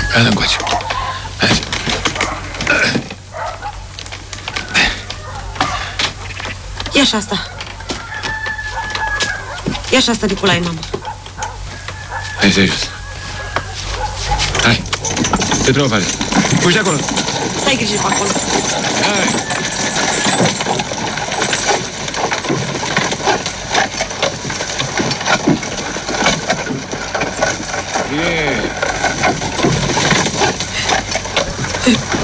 Hai, încoace. Hai. Ia și asta. Ia și asta, Nicolae, mamă. Hai să ajut. Hai. Te trebuie afară. Fugi acolo. Să ai grijă pe acolo. Hai. Bine.